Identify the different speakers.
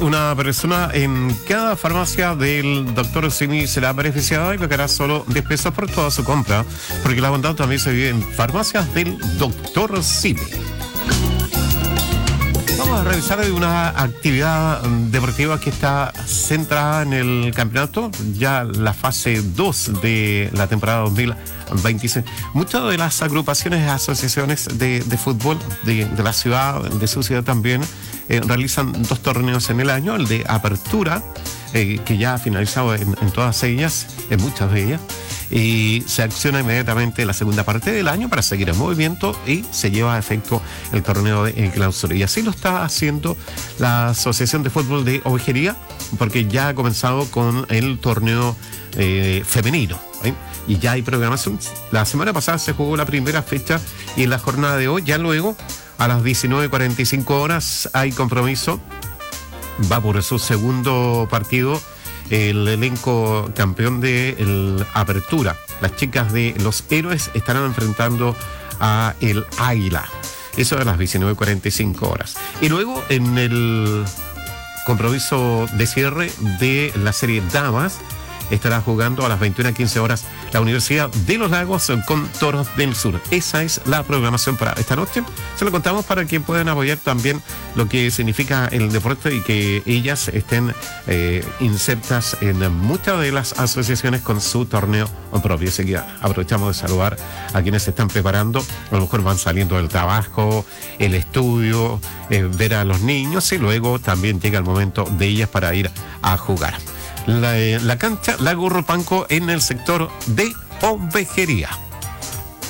Speaker 1: Una persona en cada farmacia del Dr. Simi será beneficiada y pagará solo 10 pesos por toda su compra, porque la bondad también se vive en farmacias del Dr. Simi. Vamos a revisar una actividad deportiva que está centrada en el campeonato, ya la fase 2 de la temporada 2026. Muchas de las agrupaciones y asociaciones de fútbol de la ciudad, de su ciudad también, realizan 2 torneos en el año, el de apertura, que ya ha finalizado en todas ellas, en muchas de ellas, y se acciona inmediatamente la segunda parte del año para seguir el movimiento y se lleva a efecto el torneo de clausura. Y así lo está haciendo la Asociación de Fútbol de Ovejería, porque ya ha comenzado con el torneo femenino, ¿eh? Y ya hay programación. La semana pasada se jugó la primera fecha y en la jornada de hoy, ya luego, a las 19:45 horas, hay compromiso. Va por su segundo partido el elenco campeón de Apertura. Las chicas de Los Héroes estarán enfrentando a el Águila. Eso a las 19:45 horas. Y luego en el compromiso de cierre de la serie Damas estará jugando a las 21:15 horas la Universidad de los Lagos con Toros del Sur. Esa es la programación para esta noche. Se lo contamos para que puedan apoyar también lo que significa el deporte y que ellas estén insertas en muchas de las asociaciones con su torneo propio. Así que aprovechamos de saludar a quienes se están preparando. A lo mejor van saliendo del trabajo, el estudio, ver a los niños y luego también llega el momento de ellas para ir a jugar. La cancha Lago Ropanco en el sector de Ovejería.